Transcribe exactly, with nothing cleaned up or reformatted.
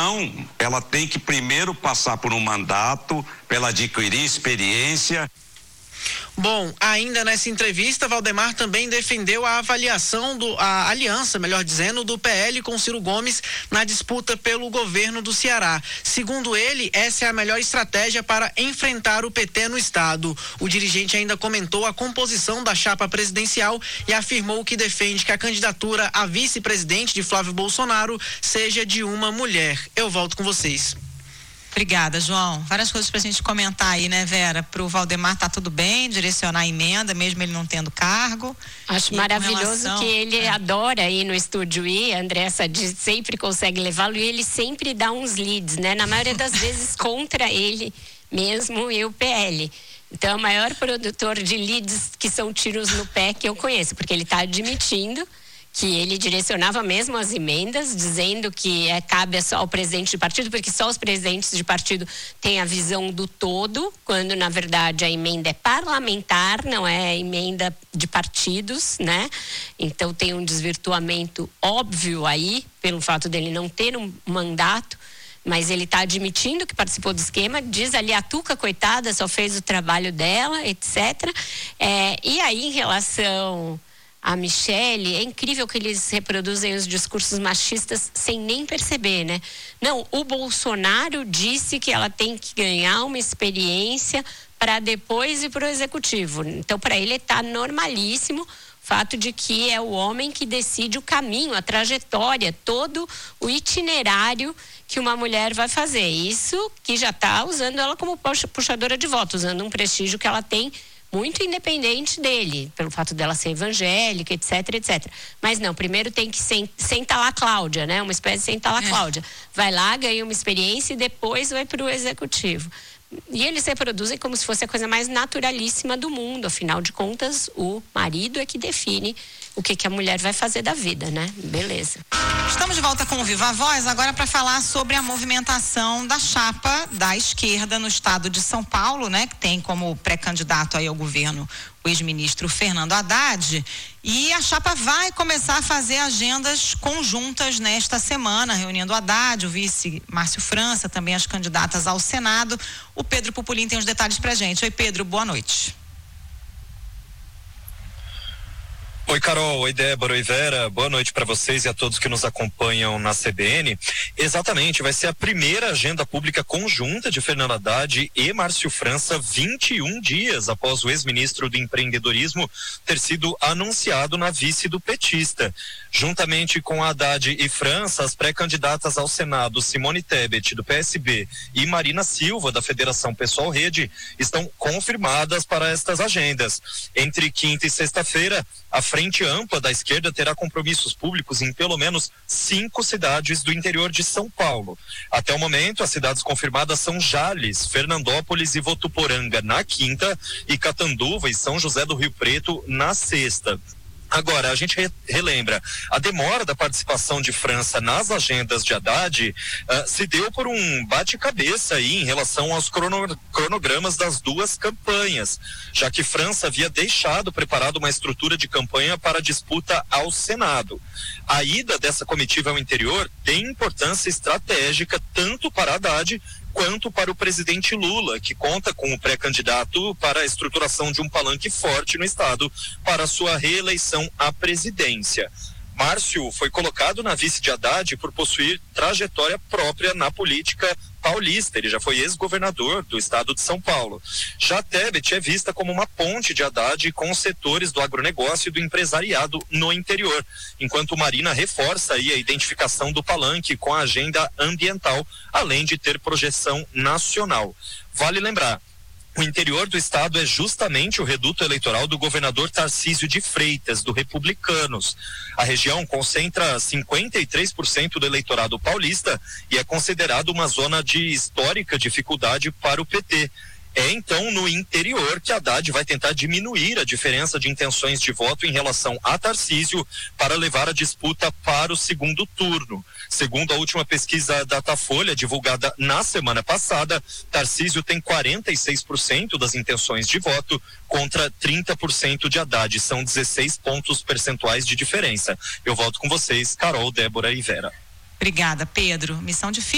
Então, ela tem que primeiro passar por um mandato, para ela adquirir experiência. Bom, ainda nessa entrevista, Valdemar também defendeu a avaliação, do, a aliança, melhor dizendo, do P L com Ciro Gomes na disputa pelo governo do Ceará. Segundo ele, essa é a melhor estratégia para enfrentar o P T no estado. O dirigente ainda comentou a composição da chapa presidencial e afirmou que defende que a candidatura a vice-presidente de Flávio Bolsonaro seja de uma mulher. Eu volto com vocês. Obrigada, João. Várias coisas pra gente comentar aí, né, Vera? Pro Valdemar tá tudo bem, direcionar a emenda, mesmo ele não tendo cargo. Acho e maravilhoso relação... que ele é. adora ir no estúdio e a Andressa diz, sempre consegue levá-lo e ele sempre dá uns leads, né? Na maioria das vezes contra ele mesmo e o P L. Então, é o maior produtor de leads que são tiros no pé que eu conheço, porque ele tá admitindo que ele direcionava mesmo as emendas, dizendo que é, cabe só ao presidente de partido, porque só os presidentes de partido têm a visão do todo, quando na verdade a emenda é parlamentar, não é emenda de partidos, né? Então tem um desvirtuamento óbvio aí, pelo fato dele não ter um mandato, mas ele está admitindo que participou do esquema, diz ali a Tuca, coitada, só fez o trabalho dela, etcétera. É, e aí, em relação a Michele, é incrível que eles reproduzem os discursos machistas sem nem perceber, né? Não, o Bolsonaro disse que ela tem que ganhar uma experiência para depois ir para o executivo. Então, para ele está normalíssimo o fato de que é o homem que decide o caminho, a trajetória, todo o itinerário que uma mulher vai fazer. Isso que já está usando ela como puxadora de voto, usando um prestígio que ela tem muito independente dele, pelo fato dela ser evangélica, etc, etcétera. Mas não, primeiro tem que sentar lá Cláudia, né? Uma espécie de sentar lá Cláudia. Vai lá, ganha uma experiência e depois vai para o executivo. E eles reproduzem como se fosse a coisa mais naturalíssima do mundo. Afinal de contas, o marido é que define o que, que a mulher vai fazer da vida, né? Beleza. Estamos de volta com o Viva Voz, agora para falar sobre a movimentação da chapa da esquerda no estado de São Paulo, né? Que tem como pré-candidato aí ao governo o ex-ministro Fernando Haddad. E a chapa vai começar a fazer agendas conjuntas nesta semana, reunindo o Haddad, o vice Márcio França, também as candidatas ao Senado. O Pedro Pupolin tem os detalhes pra gente. Oi, Pedro, boa noite. Oi, Carol, oi, Débora, oi, Vera, boa noite para vocês e a todos que nos acompanham na C B N. Exatamente, vai ser a primeira agenda pública conjunta de Fernando Haddad e Márcio França, vinte e um dias após o ex-ministro do empreendedorismo ter sido anunciado na vice do petista. Juntamente com Haddad e França, as pré-candidatas ao Senado, Simone Tebet, do P S B, e Marina Silva, da Federação Pessoal Rede, estão confirmadas para estas agendas. Entre quinta e sexta-feira, a Frente Ampla da Esquerda terá compromissos públicos em pelo menos cinco cidades do interior de São Paulo. Até o momento, as cidades confirmadas são Jales, Fernandópolis e Votuporanga na quinta e Catanduva e São José do Rio Preto na sexta. Agora, a gente re- relembra, a demora da participação de França nas agendas de Haddad uh, se deu por um bate-cabeça aí em relação aos crono- cronogramas das duas campanhas, já que França havia deixado preparado uma estrutura de campanha para a disputa ao Senado. A ida dessa comitiva ao interior tem importância estratégica tanto para Haddad quanto para o presidente Lula, que conta com o pré-candidato para a estruturação de um palanque forte no estado para sua reeleição à presidência. Márcio foi colocado na vice de Haddad por possuir trajetória própria na política paulista. Ele já foi ex-governador do estado de São Paulo. Já Tebet é vista como uma ponte de Haddad com os setores do agronegócio e do empresariado no interior, enquanto Marina reforça aí a identificação do palanque com a agenda ambiental, além de ter projeção nacional. Vale lembrar, o interior do estado é justamente o reduto eleitoral do governador Tarcísio de Freitas, do Republicanos. A região concentra cinquenta e três por cento do eleitorado paulista e é considerado uma zona de histórica dificuldade para o P T. É então no interior que Haddad vai tentar diminuir a diferença de intenções de voto em relação a Tarcísio para levar a disputa para o segundo turno. Segundo a última pesquisa Datafolha, divulgada na semana passada, Tarcísio tem quarenta e seis por cento das intenções de voto contra trinta por cento de Haddad. São dezesseis pontos percentuais de diferença. Eu volto com vocês, Carol, Débora e Vera. Obrigada, Pedro. Missão difícil.